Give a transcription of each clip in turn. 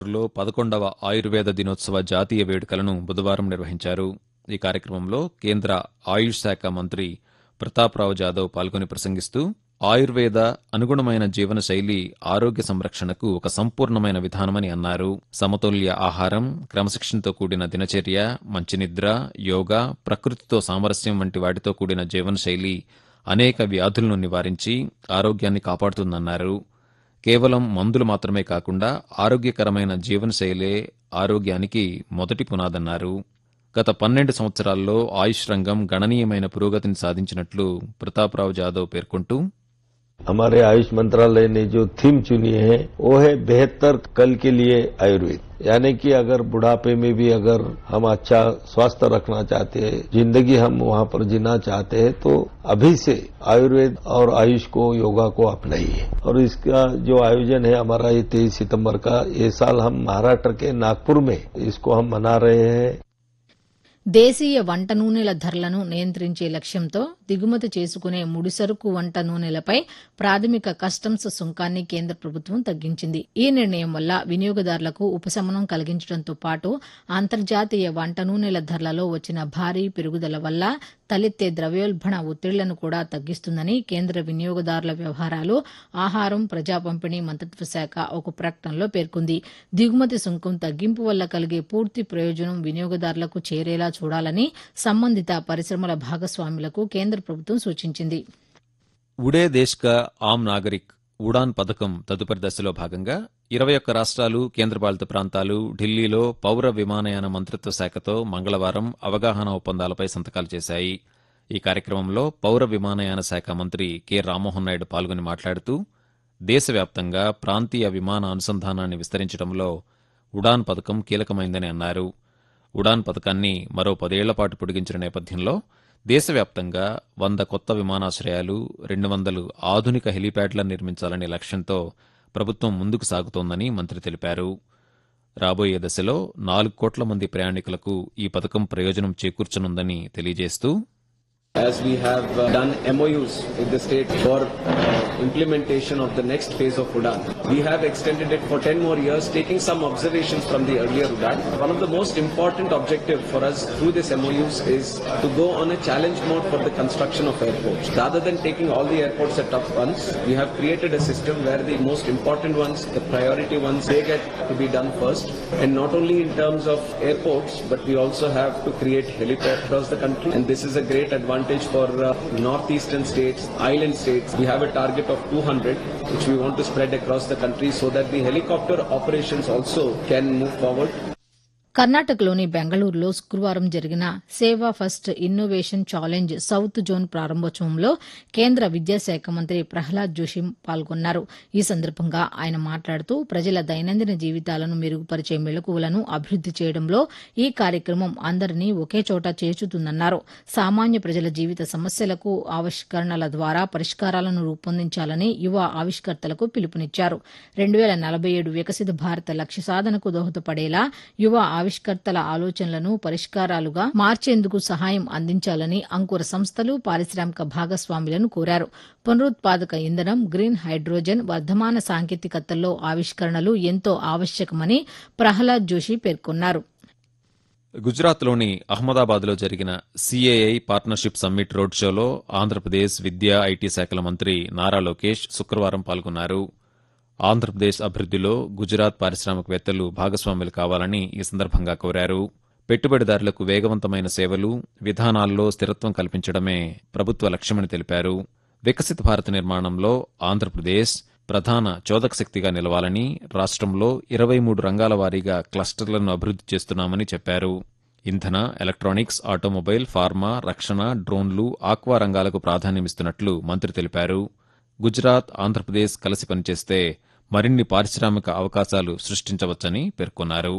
లో 11వ ఆయుర్వేద దినోత్సవ జాతీయ వేడుకలను బుధవారం నిర్వహించారు. ఈ కార్యక్రమంలో కేంద్ర ఆయుష్ శాఖ మంత్రి ప్రతాప్రావు జాదవ్ పాల్గొని ప్రసంగిస్తూ ఆయుర్వేద అనుగుణమైన జీవనశైలి ఆరోగ్య సంరక్షణకు ఒక సంపూర్ణమైన విధానమని అన్నారు. సమతుల్య ఆహారం, క్రమశిక్షణతో కూడిన దినచర్య, మంచి నిద్ర, యోగా, ప్రకృతితో సామరస్యం వంటి వాటితో కూడిన జీవనశైలి అనేక వ్యాధులను నివారించి ఆరోగ్యాన్ని కాపాడుతుందన్నారు. కేవలం మందులు మాత్రమే కాకుండా ఆరోగ్యకరమైన జీవనశైలే ఆరోగ్యానికి మొదటి పునాదన్నారు. గత 12 సంవత్సరాల్లో ఆయుష్ రంగం గణనీయమైన పురోగతిని సాధించినట్లు ప్రతాప్రావు జాదవ్ పేర్కొంటూ हमारे आयुष मंत्रालय ने जो थीम चुनी है वो है बेहतर कल के लिए आयुर्वेद, यानी कि अगर बुढ़ापे में भी अगर हम अच्छा स्वास्थ्य रखना चाहते हैं, जिंदगी हम वहां पर जीना चाहते हैं, तो अभी से आयुर्वेद और आयुष को, योगा को अपनाइए। और इसका जो आयोजन है हमारा ये 23 सितंबर का, ये साल हम महाराष्ट्र के नागपुर में इसको हम मना रहे हैं। దేశీయ వంట నూనెల ధరలను నియంత్రించే లక్ష్యంతో దిగుమతి చేసుకునే ముడిసరుకు వంట నూనెలపై ప్రాథమిక కస్టమ్స్ సుంకాన్ని కేంద్ర ప్రభుత్వం తగ్గించింది. ఈ నిర్ణయం వల్ల వినియోగదారులకు ఉపశమనం కలిగించడంతో పాటు అంతర్జాతీయ వంట నూనెల ధరలలో వచ్చిన భారీ పెరుగుదల వల్ల తలెత్తే ద్రవ్యోల్బణ ఒత్తిళ్లను కూడా తగ్గిస్తుందని కేంద్ర వినియోగదారుల వ్యవహారాలు, ఆహారం, ప్రజా పంపిణీ మంత్రిత్వ శాఖ ఒక ప్రకటనలో పేర్కొంది. దిగుమతి సుంకం తగ్గింపు వల్ల కలిగే పూర్తి ప్రయోజనం వినియోగదారులకు చేరేలా చూడాలని సంబంధిత పరిశ్రమల భాగస్వాములకు కేంద్ర ప్రభుత్వం సూచించింది. ఉడే దేశ్ కా ఆమ్ నాగరిక్ ఉడాన్ పథకం తదుపరి దశలో భాగంగా 21 రాష్ట్రాలు, కేంద్రపాలిత ప్రాంతాలు ఢిల్లీలో పౌర విమానయాన మంత్రిత్వ శాఖతో మంగళవారం అవగాహన ఒప్పందాలపై సంతకాలు చేశాయి. ఈ కార్యక్రమంలో పౌర విమానయాన శాఖ మంత్రి కె రామ్మోహన్ నాయుడు పాల్గొని మాట్లాడుతూ దేశవ్యాప్తంగా ప్రాంతీయ విమాన అనుసంధానాన్ని విస్తరించడంలో ఉడాన్ పథకం కీలకమైందని అన్నారు. ఉడాన్ పథకాన్ని మరో 10 ఏళ్ల పాటు పొడిగించిన నేపథ్యంలో దేశవ్యాప్తంగా 100 కొత్త విమానాశ్రయాలు, 200 ఆధునిక హెలీప్యాడ్లను నిర్మించాలనే లక్ష్యంతో ప్రభుత్వం ముందుకు సాగుతోందని మంత్రి తెలిపారు. రాబోయే దశలో 4 కోట్ల మంది ప్రయాణికులకు ఈ పథకం ప్రయోజనం చేకూర్చనుందని తెలియజేస్తూ As we have done MOUs with the state for implementation of the next phase of UDAN, we have extended it for 10 more years, taking some observations from the earlier UDAN. One of the most important objectives for us through this MOUs is to go on a challenge mode for the construction of airports. Rather than taking all the airports at once, we have created a system where the most important ones, the priority ones, they get to be done first. And not only in terms of airports, but we also have to create helipads across the country. And this is a great advantage for northeastern states, island states. We have a target of 200, which we want to spread across the country so that the helicopter operations also can move forward. కర్ణాటకలోని బెంగళూరులో శుక్రవారం జరిగిన సేవా first innovation challenge south zone ప్రారంభోత్సవంలో కేంద్ర విద్యాశాఖ మంత్రి ప్రహ్లాద్ జోషి పాల్గొన్నారు. ఈ సందర్భంగా ఆయన మాట్లాడుతూ ప్రజల దైనందిన జీవితాలను మెరుగుపరిచే మెళకువలను అభివృద్ది చేయడంలో ఈ కార్యక్రమం అందరినీ ఒకే చోట చేర్చుతుందన్నారు. సామాన్య ప్రజల జీవిత సమస్యలకు ఆవిష్కరణల ద్వారా పరిష్కారాలను రూపొందించాలని యువ ఆవిష్కర్తలకు పిలుపునిచ్చారు. 2047 వికసిత భారత లక్ష్య సాధనకు దోహదపడేలా యువ ఆవిష్కర్తల ఆలోచనలను పరిష్కారాలుగా మార్చేందుకు సహాయం అందించాలని అంకుర సంస్థలు, పారిశ్రామిక భాగస్వాములను కోరారు. పునరుత్పాదక ఇంధనం, గ్రీన్ హైడ్రోజన్, వర్ధమాన సాంకేతికతల్లో ఆవిష్కరణలు ఎంతో ఆవశ్యకమని ప్రహ్లాద్ జోషి పేర్కొన్నారు. గుజరాత్లోని అహ్మదాబాద్లో జరిగిన సిఏఐ పార్ట్నర్షిప్ సమ్మిట్ రోడ్ షోలో ఆంధ్రప్రదేశ్ విద్యా, ఐటీ శాఖల మంత్రి నారా లోకేష్ శుక్రవారం పాల్గొన్నారు. ఆంధ్రప్రదేశ్ అభివృద్దిలో గుజరాత్ పారిశ్రామికవేత్తలు భాగస్వాములు కావాలని ఈ సందర్భంగా కోరారు. పెట్టుబడిదారులకు వేగవంతమైన సేవలు, విధానాల్లో స్థిరత్వం కల్పించడమే ప్రభుత్వ లక్ష్యమని తెలిపారు. వికసిత భారత నిర్మాణంలో ఆంధ్రప్రదేశ్ ప్రధాన చోదక శక్తిగా నిలవాలని రాష్ట్రంలో 23 రంగాల వారీగా క్లస్టర్లను అభివృద్ది చేస్తున్నామని చెప్పారు. ఇంధన, ఎలక్ట్రానిక్స్, ఆటోమొబైల్, ఫార్మా, రక్షణ, డ్రోన్లు, ఆక్వా రంగాలకు ప్రాధాన్యమిస్తున్నట్లు మంత్రి తెలిపారు. గుజరాత్, ఆంధ్రప్రదేశ్ కలిసి పనిచేస్తే మరిన్ని పారిశ్రామిక అవకాశాలు సృష్టించవచ్చని పేర్కొన్నారు.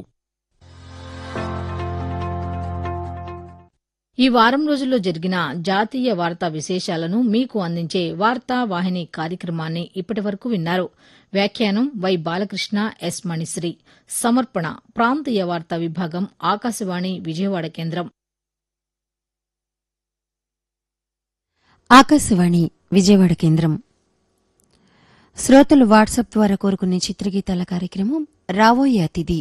ఈ వారం రోజుల్లో జరిగిన జాతీయ వార్తా విశేషాలను మీకు అందించే వార్తా వాహిని కార్యక్రమాన్ని ఇప్పటివరకు విన్నారు. వ్యాఖ్యానం వై బాలకృష్ణ, ఎస్ మణిశ్రీ. సమర్పణ ప్రాంతీయ వార్తా విభాగం, ఆకాశవాణి విజయవాడ కేంద్రం. ఆకాశవాణి విజయవాడ కేంద్రం. శ్రోతలు వాట్సాప్ ద్వారా కోరుకునే చిత్రగీతాల కార్యక్రమం రాబోయే అతిథి